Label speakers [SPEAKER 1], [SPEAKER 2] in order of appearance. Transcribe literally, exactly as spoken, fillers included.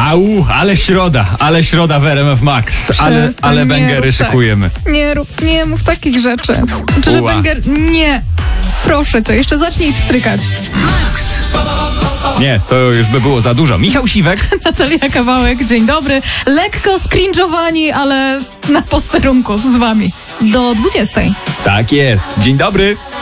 [SPEAKER 1] Au, ale środa, ale środa w R M F Max. Ale,
[SPEAKER 2] Przestań,
[SPEAKER 1] ale
[SPEAKER 2] nie
[SPEAKER 1] bęgery
[SPEAKER 2] rób tak.
[SPEAKER 1] szykujemy.
[SPEAKER 2] Nie rób, nie mów takich rzeczy. Czy że
[SPEAKER 1] Ua.
[SPEAKER 2] węgier... Nie. Proszę cię, jeszcze zacznij pstrykać.
[SPEAKER 1] Nie, to już by było za dużo. Michał Siwek.
[SPEAKER 2] Natalia Kawałek, dzień dobry. Lekko skrinżowani, ale na posterunku z wami. Do dwudziestej.
[SPEAKER 1] Tak jest. Dzień dobry.